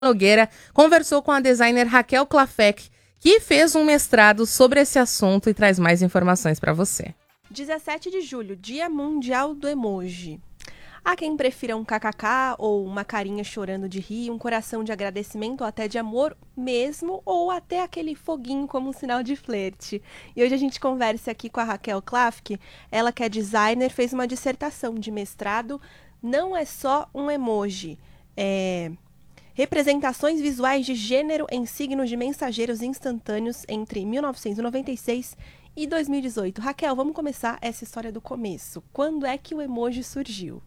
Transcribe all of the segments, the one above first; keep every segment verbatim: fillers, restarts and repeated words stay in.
Nogueira conversou com a designer Raquel Clafec, que fez um mestrado sobre esse assunto e traz mais informações para você. dezessete de julho, Dia Mundial do Emoji. Há quem prefira um kkk ou uma carinha chorando de rir, um coração de agradecimento ou até de amor mesmo, ou até aquele foguinho como um sinal de flerte. E hoje a gente conversa aqui com a Raquel Clafec, ela que é designer, fez uma dissertação de mestrado, Não é só um emoji, é... Representações visuais de gênero em signos de mensageiros instantâneos entre mil novecentos e noventa e seis e dois mil e dezoito. Raquel, vamos começar essa história do começo. Quando é que o emoji surgiu?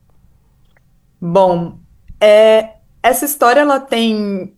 Bom, é, essa história ela tem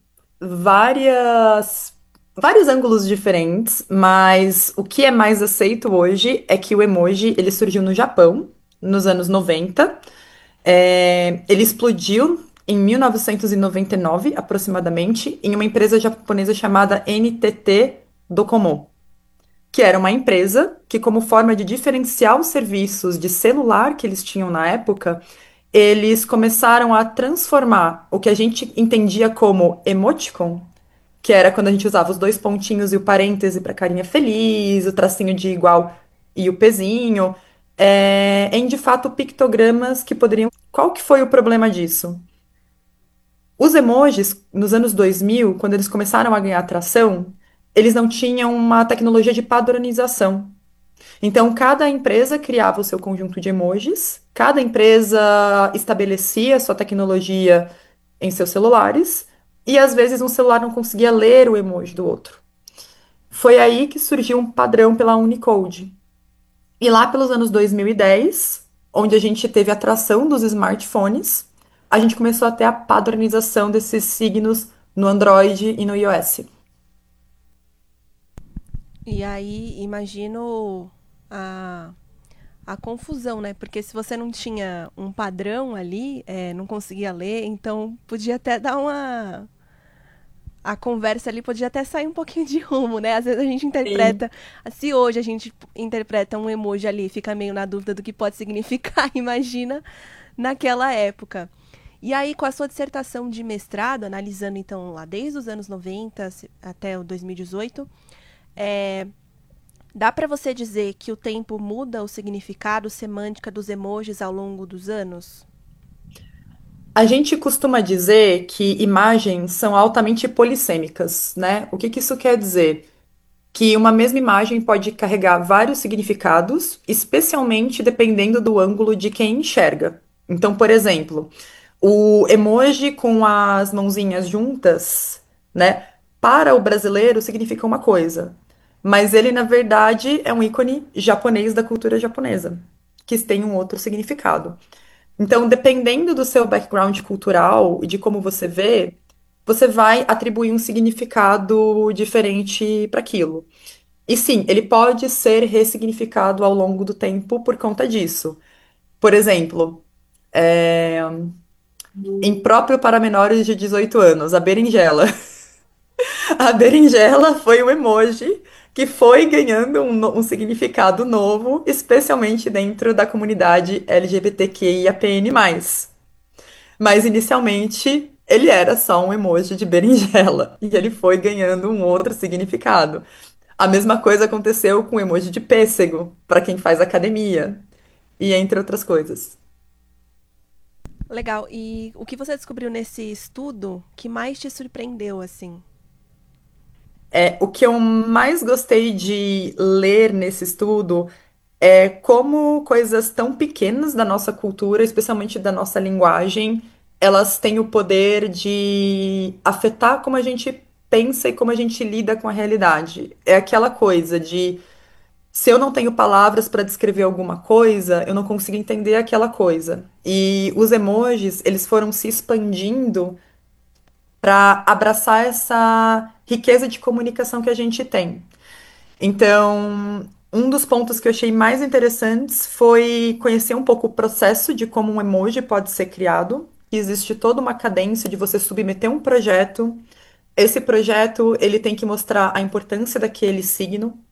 várias, vários ângulos diferentes, mas o que é mais aceito hoje é que o emoji ele surgiu no Japão, nos anos noventa. É, ele explodiu em mil novecentos e noventa e nove, aproximadamente, em uma empresa japonesa chamada N T T Docomo, que era uma empresa que, como forma de diferenciar os serviços de celular que eles tinham na época, eles começaram a transformar o que a gente entendia como emoticon, que era quando a gente usava os dois pontinhos e o parêntese para carinha feliz, o tracinho de igual e o pezinho, é, em de fato pictogramas que poderiam. Qual que foi o problema disso? Os emojis, nos anos dois mil, quando eles começaram a ganhar atração, eles não tinham uma tecnologia de padronização. Então, cada empresa criava o seu conjunto de emojis, cada empresa estabelecia a sua tecnologia em seus celulares, e às vezes um celular não conseguia ler o emoji do outro. Foi aí que surgiu um padrão pela Unicode. E lá pelos anos dois mil e dez, onde a gente teve a atração dos smartphones, a gente começou a ter a padronização desses signos no Android e no iOS. E aí, imagino a, a confusão, né? Porque se você não tinha um padrão ali, é, não conseguia ler, então podia até dar uma... A conversa ali podia até sair um pouquinho de rumo, né? Às vezes a gente Sim. interpreta... Se hoje a gente interpreta um emoji ali, fica meio na dúvida do que pode significar, imagina naquela época. E aí, com a sua dissertação de mestrado, analisando então lá desde os anos noventa até o dois mil e dezoito, é, dá para você dizer que o tempo muda o significado, semântica dos emojis ao longo dos anos? A gente costuma dizer que imagens são altamente polissêmicas, né? O que que isso quer dizer? Que uma mesma imagem pode carregar vários significados, especialmente dependendo do ângulo de quem enxerga. Então, por exemplo, o emoji com as mãozinhas juntas, né? Para o brasileiro significa uma coisa, mas ele, na verdade, é um ícone japonês da cultura japonesa, que tem um outro significado. Então, dependendo do seu background cultural e de como você vê, você vai atribuir um significado diferente para aquilo. E sim, ele pode ser ressignificado ao longo do tempo por conta disso. Por exemplo, é, impróprio para menores de dezoito anos, a berinjela. A berinjela foi um emoji que foi ganhando um, no- um significado novo, especialmente dentro da comunidade LGBTQIAPN+. Mas inicialmente ele era só um emoji de berinjela e ele foi ganhando um outro significado. A mesma coisa aconteceu com o emoji de pêssego, para quem faz academia, e entre outras coisas. Legal. E o que você descobriu nesse estudo que mais te surpreendeu, assim? É, o que eu mais gostei de ler nesse estudo é como coisas tão pequenas da nossa cultura, especialmente da nossa linguagem, elas têm o poder de afetar como a gente pensa e como a gente lida com a realidade. É aquela coisa de se eu não tenho palavras para descrever alguma coisa, eu não consigo entender aquela coisa. E os emojis, eles foram se expandindo para abraçar essa riqueza de comunicação que a gente tem. Então, um dos pontos que eu achei mais interessantes foi conhecer um pouco o processo de como um emoji pode ser criado. Existe toda uma cadência de você submeter um projeto. Esse projeto, ele tem que mostrar a importância daquele signo.